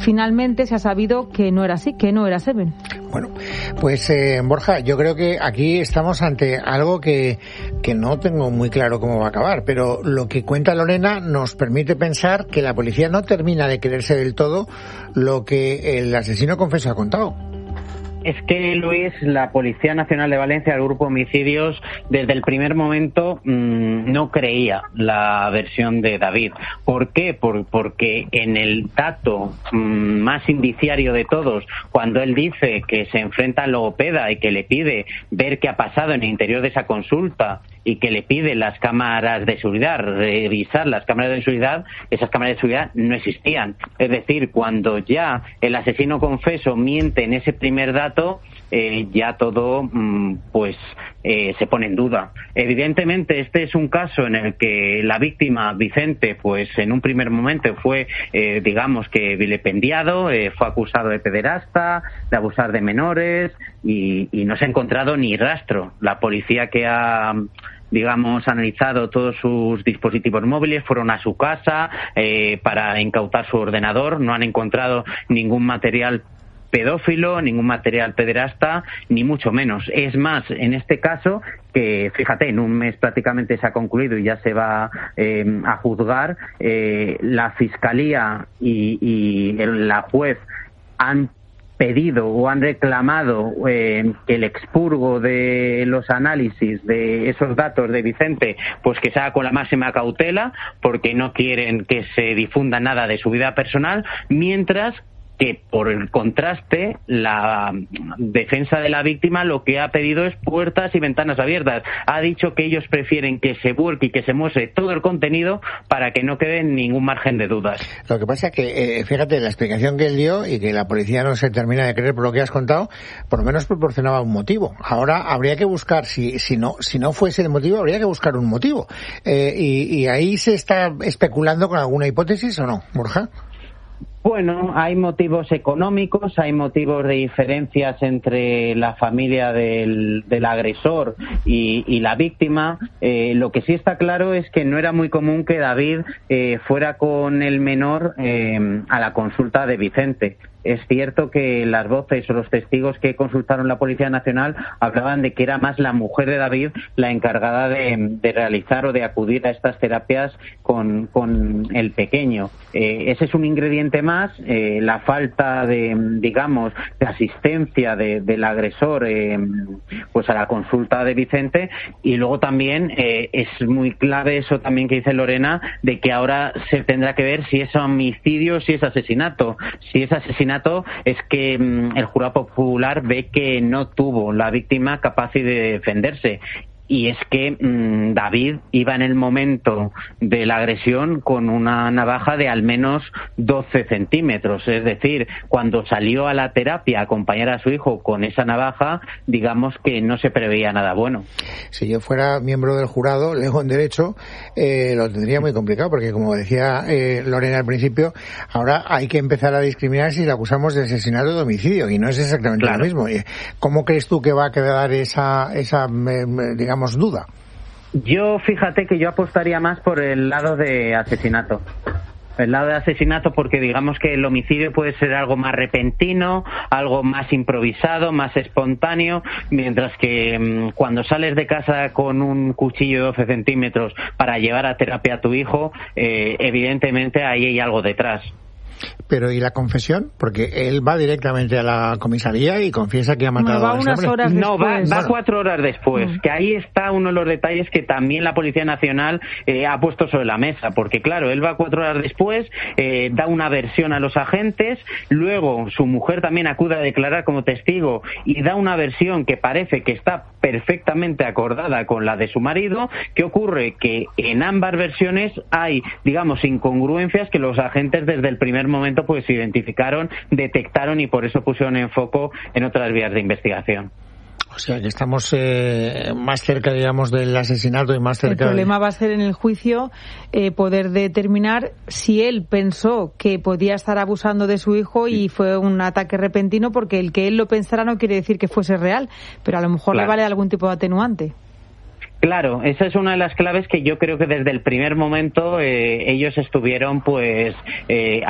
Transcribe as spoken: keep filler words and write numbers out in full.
finalmente se ha sabido que no era así, que no era semen. Bueno, pues eh, Borja, yo creo que aquí estamos ante algo que, que no tengo muy claro cómo va a acabar, pero lo que cuenta Lorena nos permite pensar que la policía no termina de creerse del todo lo que el asesino confeso ha contado. Es que, Luis, la Policía Nacional de Valencia, el Grupo Homicidios, desde el primer momento mmm, no creía la versión de David. ¿Por qué? Por, porque en el dato mmm, más indiciario de todos, cuando él dice que se enfrenta al logopeda y que le pide ver qué ha pasado en el interior de esa consulta y que le pide las cámaras de seguridad, revisar las cámaras de seguridad, esas cámaras de seguridad no existían. Es decir, cuando ya el asesino confeso miente en ese primer dato, eh, ya todo mmm, pues eh, se pone en duda. Evidentemente, este es un caso en el que la víctima, Vicente, pues en un primer momento fue, eh, digamos que vilipendiado, eh, fue acusado de pederasta, de abusar de menores y, y no se ha encontrado ni rastro. La policía que ha digamos, analizado todos sus dispositivos móviles, fueron a su casa eh, para incautar su ordenador, no han encontrado ningún material pedófilo, ningún material pederasta, ni mucho menos. Es más, en este caso, que fíjate, en un mes prácticamente se ha concluido y ya se va eh, a juzgar, eh, la Fiscalía y, y el, la juez han pedido o han reclamado eh, que el expurgo de los análisis de esos datos de Vicente pues que se haga con la máxima cautela, porque no quieren que se difunda nada de su vida personal, mientras que por el contraste la defensa de la víctima lo que ha pedido es puertas y ventanas abiertas. Ha dicho que ellos prefieren que se vuelque y que se muestre todo el contenido para que no quede ningún margen de dudas. Lo que pasa es que, eh, fíjate, la explicación que él dio y que la policía no se termina de creer por lo que has contado, por lo menos proporcionaba un motivo. Ahora habría que buscar, si, si no si no fuese el motivo, habría que buscar un motivo. Eh, y, y ahí se está especulando con alguna hipótesis, ¿o no, Borja? Bueno, hay motivos económicos, hay motivos de diferencias entre la familia del, del agresor y, y la víctima. Eh, lo que sí está claro es que no era muy común que David eh, fuera con el menor eh, a la consulta de Vicente. Es cierto que las voces o los testigos que consultaron la Policía Nacional hablaban de que era más la mujer de David la encargada de, de realizar o de acudir a estas terapias con, con el pequeño. Eh, ese es un ingrediente más, eh, la falta de, digamos, de asistencia de, del agresor eh, pues a la consulta de Vicente, y luego también eh, es muy clave eso también que dice Lorena, de que ahora se tendrá que ver si es homicidio o si es asesinato. Si es asesinato es que mmm, el jurado popular ve que no tuvo la víctima capacidad de defenderse. Y es que mmm, David iba en el momento de la agresión con una navaja de al menos doce centímetros. Es decir, cuando salió a la terapia a acompañar a su hijo con esa navaja, digamos que no se preveía nada bueno. Si yo fuera miembro del jurado, lejos en derecho, eh, lo tendría muy complicado, porque como decía eh, Lorena al principio, ahora hay que empezar a discriminar si le acusamos de asesinato o de homicidio, y no es exactamente claro. Lo mismo. ¿Cómo crees tú que va a quedar esa, esa eh, digamos, duda? Yo, fíjate que yo apostaría más por el lado de asesinato. El lado de asesinato, porque digamos que el homicidio puede ser algo más repentino, algo más improvisado, más espontáneo, mientras que mmm, cuando sales de casa con un cuchillo de doce centímetros para llevar a terapia a tu hijo, eh, evidentemente ahí hay algo detrás. Pero ¿y la confesión? Porque él va directamente a la comisaría y confiesa que ha matado no, va a ese unas hombre. Horas no, va, va bueno. cuatro horas después. Mm. Que ahí está uno de los detalles que también la Policía Nacional eh, ha puesto sobre la mesa. Porque claro, él va cuatro horas después, eh, da una versión a los agentes, luego su mujer también acude a declarar como testigo y da una versión que parece que está perfectamente acordada con la de su marido. ¿Qué ocurre? Que en ambas versiones hay, digamos, incongruencias que los agentes desde el primer momento pues identificaron, detectaron y por eso pusieron en foco en otras vías de investigación. O sea que estamos eh, más cerca, digamos, del asesinato y más cerca... El problema de... va a ser en el juicio eh, poder determinar si él pensó que podía estar abusando de su hijo y fue un ataque repentino, porque el que él lo pensara no quiere decir que fuese real, pero a lo mejor claro. Le vale algún tipo de atenuante. Claro, esa es una de las claves que yo creo que desde el primer momento eh, ellos estuvieron pues eh,